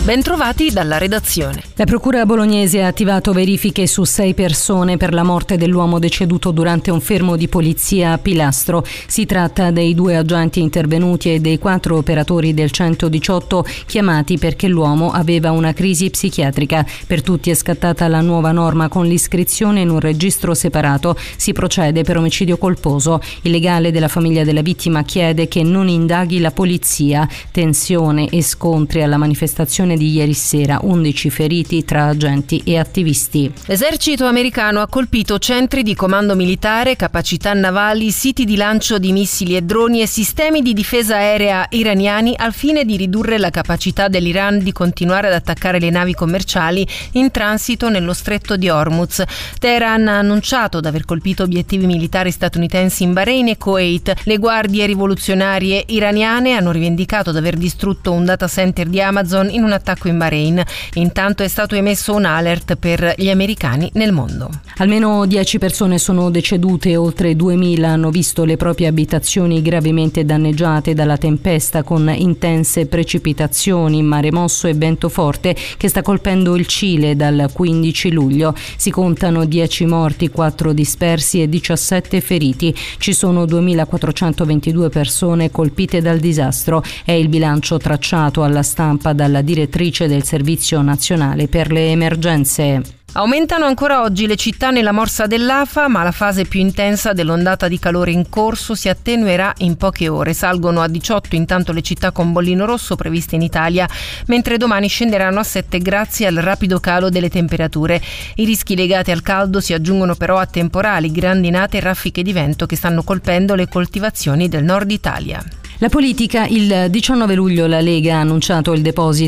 Bentrovati dalla redazione. La procura bolognese ha attivato verifiche su 6 persone per la morte dell'uomo deceduto durante un fermo di polizia a Pilastro. Si tratta dei 2 agenti intervenuti e dei 4 operatori del 118 chiamati perché l'uomo aveva una crisi psichiatrica. Per tutti è scattata la nuova norma con l'iscrizione in un registro separato. Si procede per omicidio colposo. Il legale della famiglia della vittima chiede che non indaghi la polizia. Tensione e scontri alla manifestazione di ieri sera, 11 feriti tra agenti e attivisti. L'esercito americano ha colpito centri di comando militare, capacità navali, siti di lancio di missili e droni e sistemi di difesa aerea iraniani al fine di ridurre la capacità dell'Iran di continuare ad attaccare le navi commerciali in transito nello stretto di Hormuz. Teheran ha annunciato di aver colpito obiettivi militari statunitensi in Bahrain e Kuwait. Le guardie rivoluzionarie iraniane hanno rivendicato di aver distrutto un data center di Amazon in un attacco in Bahrain. Intanto è stato emesso un alert per gli americani nel mondo. Almeno 10 persone sono decedute e oltre 2000 hanno visto le proprie abitazioni gravemente danneggiate dalla tempesta con intense precipitazioni, mare mosso e vento forte che sta colpendo il Cile dal 15 luglio. Si contano 10 morti, 4 dispersi e 17 feriti. Ci sono 2422 persone colpite dal disastro. È il bilancio tracciato alla stampa dalla direttrice del Servizio Nazionale per le Emergenze. Aumentano ancora oggi le città nella morsa dell'Afa, ma la fase più intensa dell'ondata di calore in corso si attenuerà in poche ore. Salgono a 18 intanto le città con bollino rosso previste in Italia, mentre domani scenderanno a 7 grazie al rapido calo delle temperature. I rischi legati al caldo si aggiungono però a temporali, grandinate e raffiche di vento che stanno colpendo le coltivazioni del nord Italia. La politica. Il 19 luglio la Lega ha annunciato il deposito